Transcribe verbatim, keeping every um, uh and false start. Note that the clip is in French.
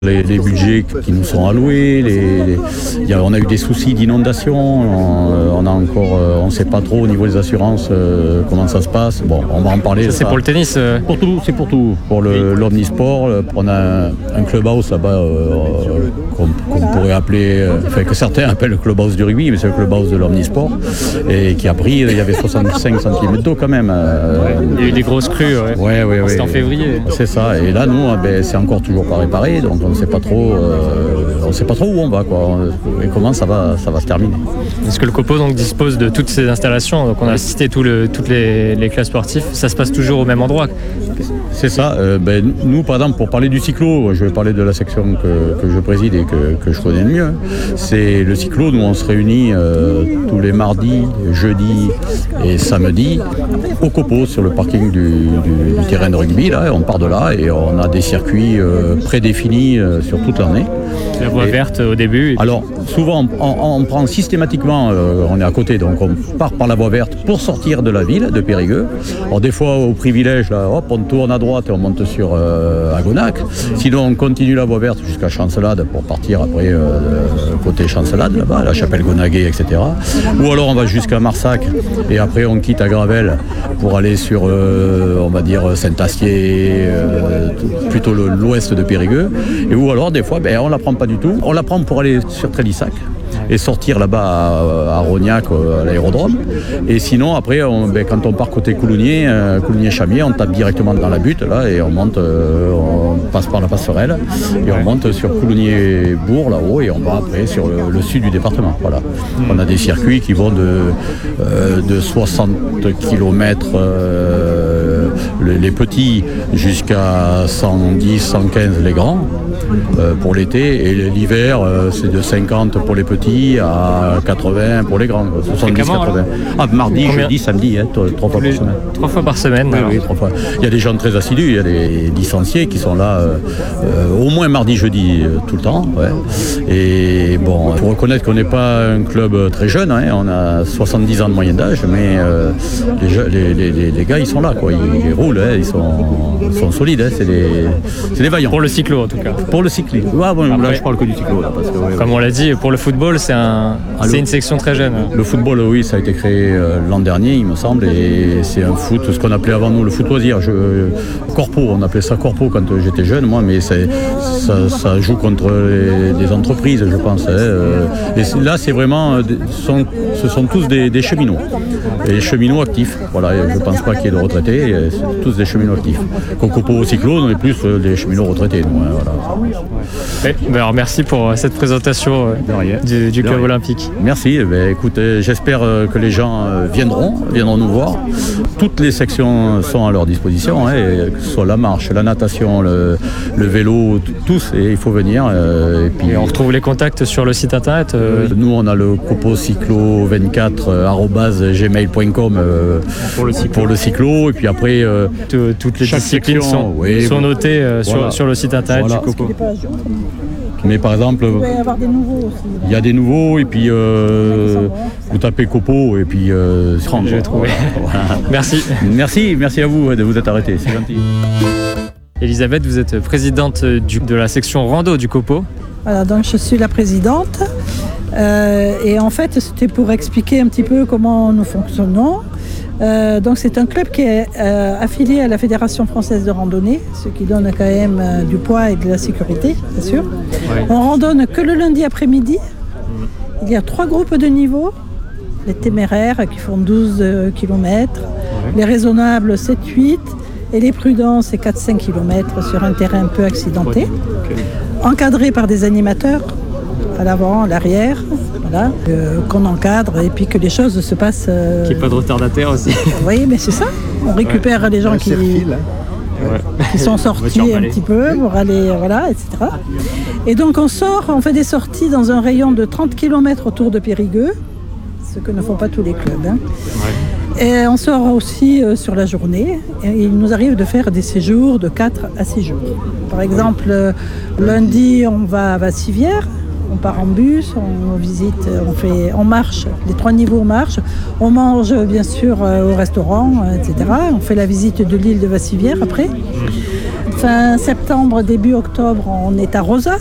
Les, les budgets qui nous sont alloués, les, les, y a, on a eu des soucis d'inondation, on, on a encore, on ne sait pas trop au niveau des assurances euh, comment ça se passe. Bon, on va en parler. Ça, c'est ça. Pour le tennis euh... Pour tout, c'est pour tout. Pour le, l'omnisport, on a un, un clubhouse là-bas euh, qu'on, qu'on pourrait appeler, euh, enfin que certains appellent le clubhouse du rugby, mais c'est le clubhouse de l'omnisport, et qui a pris, il y avait soixante-cinq centimètres d'eau quand même. Euh, ouais, il y a eu des grosses crues, ouais. Ouais, ouais, ouais. C'était en février. C'est ça. Et là, nous, ben, c'est encore toujours pas réparé, donc on ne sait pas trop, euh, on sait pas trop où on va, quoi, et comment ça va, ça va se terminer. Est-ce que le Copo donc dispose de toutes ces installations? Donc on a cité tout le, toutes les, les clubs sportifs. Ça se passe toujours au même endroit? C'est ça. Euh, ben, nous, par exemple, pour parler du cyclo, je vais parler de la section que, que je préside et que, que je connais le mieux. C'est le cyclo. Nous, on se réunit euh, tous les mardis, jeudis et samedis au Copo sur le parking du, du, du terrain de rugby. Là, on part de là et on a des circuits euh, prédéfinis euh, sur toute l'année. La voie et, verte au début. Alors souvent on, on, on prend systématiquement, euh, on est à côté, donc on part par la voie verte pour sortir de la ville de Périgueux. Alors des fois au privilège, là, hop, on tourne à droite et on monte sur euh, Agonac. Sinon on continue la voie verte jusqu'à Chancelade pour partir après euh, côté Chancelade, là-bas, la chapelle Gonaguet, et cetera. Ou alors on va jusqu'à Marsac et après on quitte à Gravel pour aller sur, euh, on va dire Saint-Astier, euh, plutôt le, l'ouest de Périgueux. Et ou alors des fois, ben, on la prend pas du tout. On la prend pour aller sur Trélissac et sortir là-bas à, à Rognac, à l'aérodrome. Et sinon, après, on, ben, quand on part côté Coulonier, euh, Coulonier-Chamier, on tape directement dans la butte là, et on monte, euh, on passe par la passerelle et on monte sur Coulonier-Bourg là-haut et on va après sur le, le sud du département. Voilà. Mmh. On a des circuits qui vont de, euh, de soixante kilomètres euh, les, les petits jusqu'à cent dix, cent quinze les grands. Euh, pour l'été, et l'hiver euh, c'est de cinquante pour les petits à quatre-vingts pour les grands, soixante-dix quatre-vingts. Ah, mardi, Combien jeudi, samedi, hein, trois, trois fois les, par semaine. Trois fois par semaine. Oui, oui, trois fois. Il y a des gens très assidus, il y a des licenciés qui sont là euh, euh, au moins mardi, jeudi, euh, tout le temps. Ouais. Et bon, il faut reconnaître qu'on n'est pas un club très jeune, hein, on a soixante-dix ans de moyenne d'âge, mais euh, les, les, les, les gars ils sont là, quoi. Ils, ils roulent, hein, ils, sont, ils sont solides, hein, c'est, des, c'est des vaillants. Pour le cyclo en tout cas. Pour le cyclisme. Ouais, bon, Après, là, je parle que du cyclo. Là, parce que, ouais, comme ouais. on l'a dit, pour le football, c'est, un, ah, c'est le, une section très jeune. Le football, oui, ça a été créé euh, l'an dernier, il me semble, et c'est un foot, ce qu'on appelait avant nous le foot loisir. Je, euh, corpo, on appelait ça corpo quand j'étais jeune, moi, mais c'est, ça, ça joue contre les, les entreprises, je pense. Hein, euh, et là, c'est vraiment, sont, ce sont tous des, des cheminots, et des cheminots actifs. Voilà, je ne pense pas qu'il y ait de retraités, c'est tous des cheminots actifs. Cocopo au cyclo, on est plus euh, des cheminots retraités. Nous, hein, voilà. Ouais, ben alors merci pour cette présentation euh, du, du club olympique. Merci. Ben écoute, j'espère que les gens viendront, viendront nous voir. Toutes les sections sont à leur disposition, hein, que ce soit la marche, la natation, le, le vélo, tous, et il faut venir. Euh, et puis et on retrouve les contacts sur le site internet. Euh... Nous, on a le copo cyclo vingt-quatre arobase gmail point com euh, pour, le pour le cyclo, et puis après euh, toutes les disciplines section, sont, oui, sont notées euh, voilà. sur, sur le site internet voilà. du copo. Mais par exemple, il va y avoir des nouveaux aussi. Il y a des nouveaux et puis euh, vous tapez Copo et puis euh, trente. Je vais trouver. Voilà. Merci. Merci, merci à vous de vous être arrêté, c'est gentil. Elisabeth, vous êtes présidente du, de la section rando du Copo. Voilà, donc je suis la présidente. Euh, et en fait, c'était pour expliquer un petit peu comment nous fonctionnons. Euh, donc c'est un club qui est euh, affilié à la Fédération française de randonnée, ce qui donne quand même euh, du poids et de la sécurité, bien sûr. Ouais. On randonne que le lundi après-midi. Il y a trois groupes de niveau. Les téméraires qui font douze kilomètres, ouais. Les raisonnables sept huit et les prudents c'est quatre cinq kilomètres sur un terrain un peu accidenté. Okay. Encadrés par des animateurs à l'avant, à l'arrière. Voilà, euh, qu'on encadre et puis que les choses se passent. Euh... Qu'il n'y ait pas de retardataires aussi. Oui, mais c'est ça. On récupère ouais. les gens qui, file, hein. ouais. qui sont sortis un petit peu pour aller, voilà, et cetera. Et donc on sort, on fait des sorties dans un rayon de trente kilomètres autour de Périgueux, ce que ne font pas tous les clubs. Hein. Ouais. Et on sort aussi euh, sur la journée. Et il nous arrive de faire des séjours de quatre à six jours. Par exemple, euh, lundi, on va à Vassivière. On part en bus, on visite, on fait, on marche, les trois niveaux marche. On mange bien sûr au restaurant, et cetera. On fait la visite de l'île de Vassivière après. Fin septembre, début octobre, on est à Rosas.